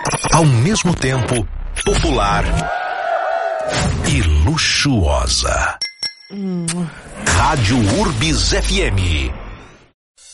ao mesmo tempo popular e luxuosa. Rádio Urbis FM.